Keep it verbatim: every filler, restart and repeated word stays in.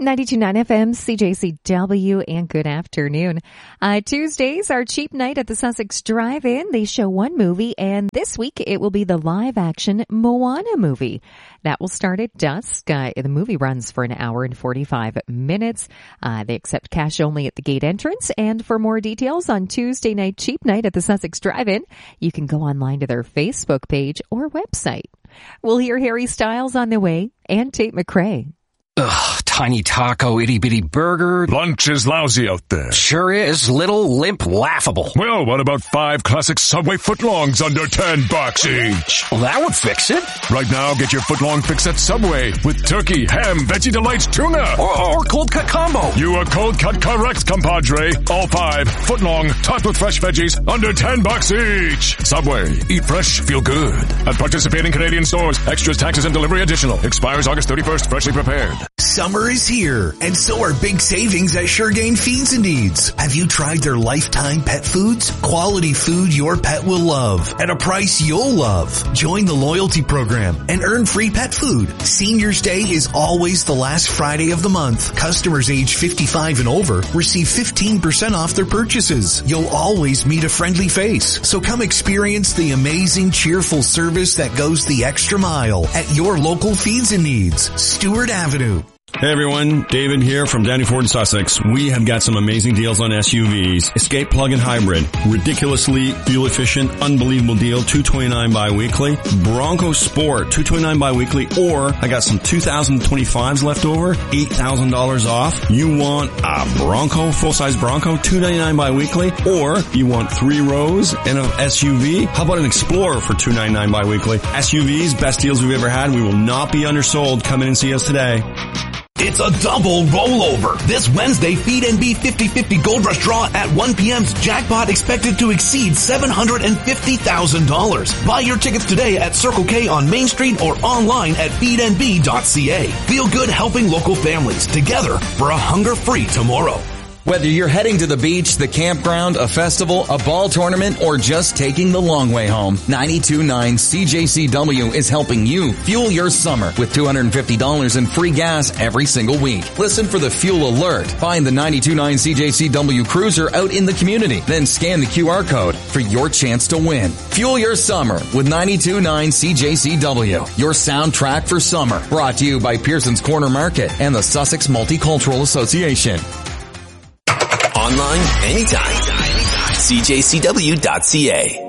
ninety-two point nine F M, C J C W, and good afternoon. Uh, Tuesdays are cheap night at the Sussex Drive-In. They show one movie, and this week it will be the live-action Moana movie. That will start at dusk. Uh, the movie runs for an hour and forty-five minutes. Uh, they accept cash only at the gate entrance. And for more details on Tuesday night cheap night at the Sussex Drive-In, you can go online to their Facebook page or website. We'll hear Harry Styles on the way and Tate McRae. Ugh, tiny taco, itty-bitty burger. Lunch is lousy out there. Sure is. Little, limp, laughable. Well, what about five classic Subway footlongs under ten bucks each? Well, that would fix it. Right now, get your footlong fix at Subway with turkey, ham, Veggie Delights, tuna. Or, or cold cut combo. You are cold cut correct, compadre. All five, footlong, topped with fresh veggies, under ten bucks each. Subway. Eat fresh, feel good. At participating Canadian stores. Extras, taxes, and delivery additional. Expires August thirty-first. Freshly prepared. Summer is here, and so are big savings at Suregain Feeds and Needs. Have you tried their lifetime pet foods? Quality food your pet will love at a price you'll love. Join the loyalty program and earn free pet food. Seniors Day is always the last Friday of the month. Customers age fifty-five and over receive fifteen percent off their purchases. You'll always meet a friendly face, so come experience the amazing, cheerful service that goes the extra mile at your local Feeds and Needs, Stewart Avenue. Hey everyone, David here from Downey Ford Sussex. We have got some amazing deals on S U Vs. Escape plug-in hybrid, ridiculously fuel efficient, unbelievable deal, two twenty-nine bi-weekly. Bronco Sport, two twenty-nine bi-weekly, or I got some two thousand twenty-fives left over, eight thousand dollars off. You want a Bronco, full-size Bronco, two ninety-nine bi-weekly, or you want three rows and an S U V? How about an Explorer for two ninety-nine bi-weekly? S U Vs, best deals we've ever had. We will not be undersold. Come in and see us today. It's a double rollover. This Wednesday, Feed and Beef fifty fifty Gold Rush Draw at one p.m.'s jackpot expected to exceed seven hundred fifty thousand dollars. Buy your tickets today at Circle K on Main Street or online at feed n b dot c a. Feel good helping local families together for a hunger-free tomorrow. Whether you're heading to the beach, the campground, a festival, a ball tournament, or just taking the long way home, ninety-two point nine C J C W is helping you fuel your summer with two hundred fifty dollars in free gas every single week. Listen for the fuel alert. Find the ninety-two point nine C J C W cruiser out in the community. Then scan the Q R code for your chance to win. Fuel your summer with ninety-two point nine C J C W, your soundtrack for summer. Brought to you by Pearson's Corner Market and the Sussex Multicultural Association. Online, anytime. C J C W dot C A.